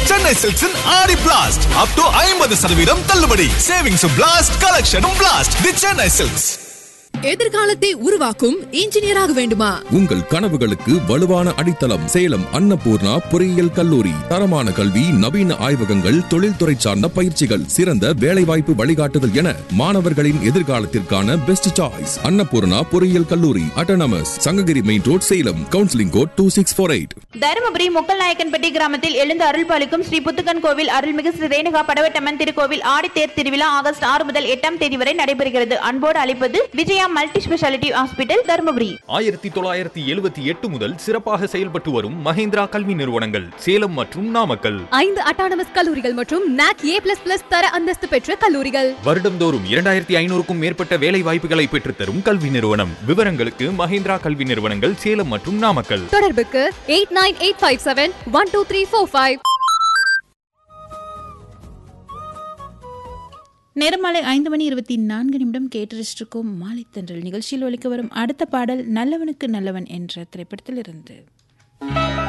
Chennai சில்க்ஸின் Aadi blast up to 50% தள்ளுபடி. Savings blast, கலெக்ஷனும் blast. தி Chennai silks. எதிர்காலத்தை உருவாக்கும் இன்ஜினியராக வேண்டுமா? உங்கள் கனவுகளுக்கு வலுவான அடித்தளம் சேலம் அன்னபூர்ணா பொறியியல் கல்லூரி. தரமான கல்வி, நவீன ஆய்வகங்கள், தொழில்துறை சார்ந்த பயிற்சிகள், சிறந்த வேலைவாய்ப்பு வழிகாட்டுதல் என மாணவர்களின் எதிர்காலத்திற்கான பெஸ்ட் சாய்ஸ் அன்னபூர்ணா பொறியியல் கல்லூரி. Autonomous, Sankagiri main road, Salem. Counselling code 2648. Dharmapuri Mukkalnayakkanpatti கிராமத்தில் எழுந்து அருள்பாலிக்கும் ஸ்ரீ புத்துக்கன் கோவில் அருள்மிகு ஸ்ரீ ரேணுகா படவட்டம்மன் திருக்கோவில் ஆடித்தேர் திருவிழா ஆகஸ்ட் 6 முதல் 8 தேதி வரை நடைபெறுகிறது. அன்போடு அழைப்பது Vijaya multi speciality hospital, Dharmapuri. 1978 முதல் சிறப்பாக செயல்பட்டு வரும் மஹேந்திரா கல்வி நிறுவனங்கள் சேலம் மற்றும் நாமக்கல். 5 அட்டானமஸ் கல்லூரிகள் மற்றும் NAC A++ தர அந்தஸ்து பெற்ற கல்லூரிகள். வருடந்தோறும் 2500க்கும் மேற்பட்ட வேலை வாய்ப்புகளை பெற்றுத்தரும் கல்வி நிறுவனம். விவரங்களுக்கு மஹேந்திரா கல்வி நிறுவனங்கள் சேலம் மற்றும் நாமக்கல். தொடர்புக்கு 8985712345. நேரமாலை 5:24 கேட்டிருக்கும் மாலை தென்றல் நிகழ்ச்சியில் ஒலிக்க வரும் அடுத்த பாடல் நல்லவனுக்கு நல்லவன் என்ற திரைப்படத்தில் இருந்து.